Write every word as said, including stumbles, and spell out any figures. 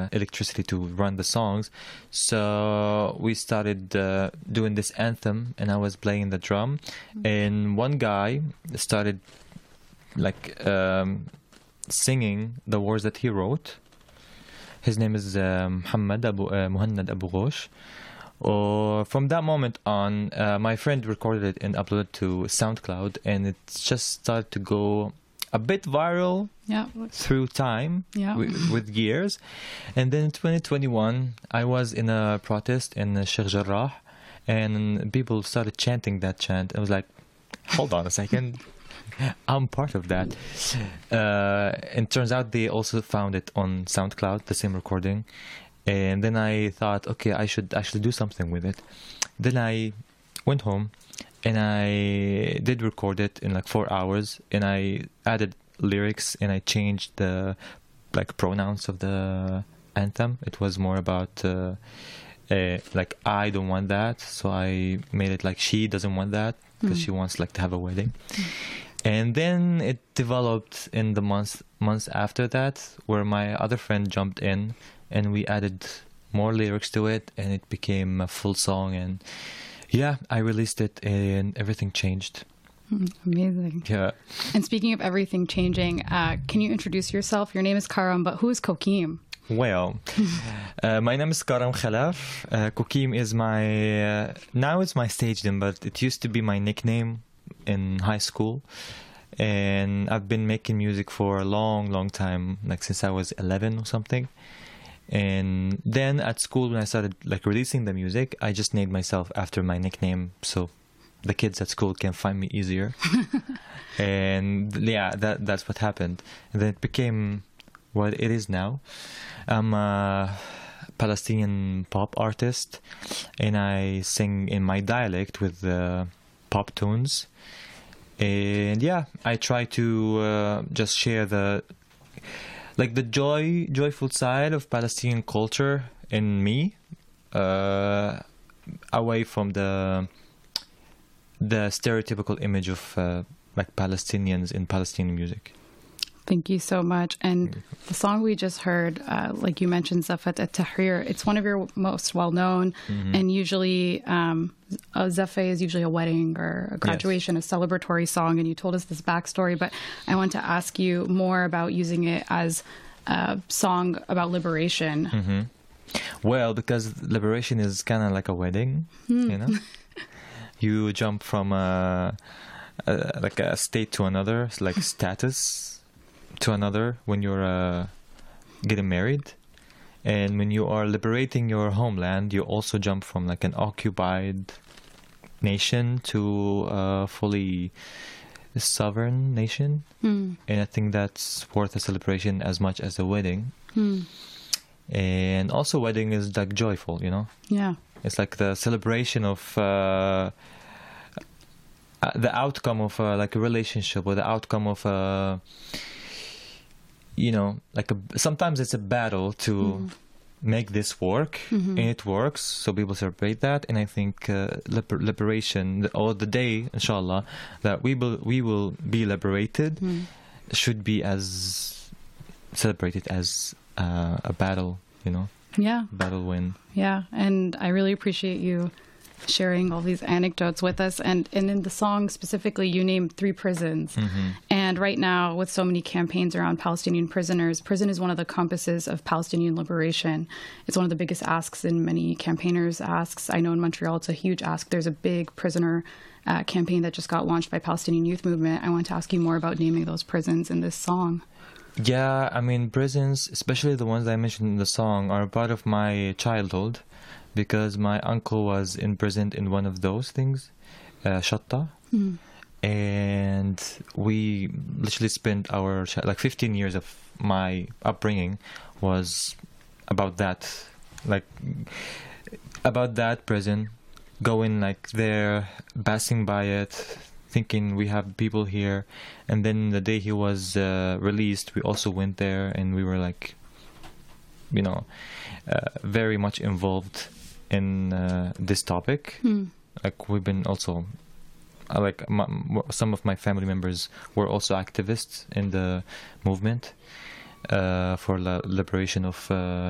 uh, electricity to run the songs. So we started uh, doing this anthem, and I was playing the drum. And one guy started like um, singing the words that he wrote. His name is uh, Muhammad Abu, uh, Muhannad Abu Ghosh. Or from that moment on, uh, my friend recorded it and uploaded it to SoundCloud, and it just started to go a bit viral yeah. through time, yeah. with, with years. And then in twenty twenty-one, I was in a protest in Sheikh Jarrah, and people started chanting that chant. I was like, hold on a second. I'm part of that. Uh, and turns out they also found it on SoundCloud, the same recording. And then I thought, okay, I should actually do something with it. Then I went home and I did record it in like four hours. And I added lyrics and I changed the like pronouns of the anthem. It was more about uh, uh, like I don't want that, so I made it like she doesn't want that because mm. she wants like to have a wedding. Mm. And then it developed in the months months after that, where my other friend jumped in. And we added more lyrics to it, and it became a full song. And yeah, I released it, and everything changed. Mm, amazing. Yeah. And speaking of everything changing, uh, can you introduce yourself? Your name is Karam, but who is Kokim? Well, uh, my name is Karam Khalaf. Uh, Kokim is my, uh, now it's my stage name, but it used to be my nickname in high school. And I've been making music for a long, long time, like since I was eleven or something. And then at school, when I started like releasing the music, I just named myself after my nickname, so the kids at school can find me easier. And yeah, that that's what happened. And then it became what it is now. I'm a Palestinian pop artist, and I sing in my dialect with uh, pop tunes. And yeah, I try to uh, just share the like the joy, joyful side of Palestinian culture in me, uh, away from the the stereotypical image of uh, like Palestinians in Palestinian music. Thank you so much. And the song we just heard, uh, like you mentioned, Zafat at-Tahrir, it's one of your most well-known, mm-hmm. and usually um, a Zaffa is usually a wedding or a graduation, yes. a celebratory song, and you told us this backstory, but I want to ask you more about using it as a song about liberation. Mm-hmm. Well, because liberation is kind of like a wedding, mm. you know? You jump from a, a, like a state to another, like status to another when you're uh, getting married. And when you are liberating your homeland, you also jump from like an occupied nation to a fully sovereign nation. Mm. And I think that's worth a celebration as much as a wedding. Mm. And also wedding is like joyful, you know? Yeah. It's like the celebration of uh, the outcome of uh, like a relationship, or the outcome of a, you know, like a, sometimes it's a battle to mm. make this work, mm-hmm. and it works, so people celebrate that. And I think uh, liber- liberation, or the day, inshallah, that we will we will be liberated, mm. should be as celebrated as uh, a battle, you know. Yeah. Battle win. Yeah, and I really appreciate you sharing all these anecdotes with us. And, and in the song specifically, you named three prisons. Mm-hmm. And right now, with so many campaigns around Palestinian prisoners, prison is one of the compasses of Palestinian liberation. It's one of the biggest asks in many campaigners' asks. I know in Montreal, it's a huge ask. There's a big prisoner uh, campaign that just got launched by Palestinian Youth Movement. I want to ask you more about naming those prisons in this song. Yeah, I mean, prisons, especially the ones I mentioned in the song, are part of my childhood, because my uncle was imprisoned in one of those things, uh, Shatta. Mm. And we literally spent our, like, fifteen years of my upbringing was about that, like, about that prison, going, like, there, passing by it, thinking we have people here. And then the day he was uh, released, we also went there, and we were like, you know, uh, very much involved in uh, this topic. Mm. Like, we've been also, uh, like, my, some of my family members were also activists in the movement uh, for the liberation of uh,